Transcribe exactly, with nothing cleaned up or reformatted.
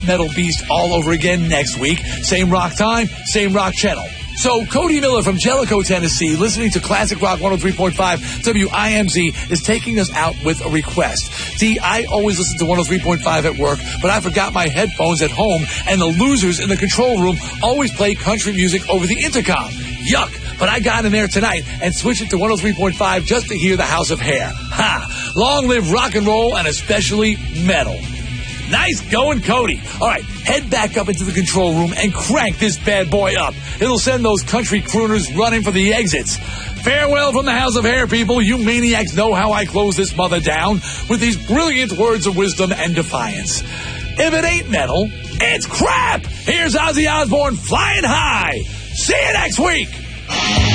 Metal Beast all over again next week. Same rock time, same rock channel. So Cody Miller from Jellicoe, Tennessee, listening to Classic Rock one oh three point five W I M Z, is taking us out with a request. See, I always listen to one oh three point five at work, but I forgot my headphones at home, and the losers in the control room always play country music over the intercom. Yuck! But I got in there tonight and switched it to one oh three point five just to hear the House of Hair. Ha! Long live rock and roll, and especially metal. Nice going, Cody. All right, head back up into the control room and crank this bad boy up. It'll send those country crooners running for the exits. Farewell from the House of Hair, people. You maniacs know how I close this mother down with these brilliant words of wisdom and defiance. If it ain't metal, it's crap. Here's Ozzy Osbourne flying high. See you next week.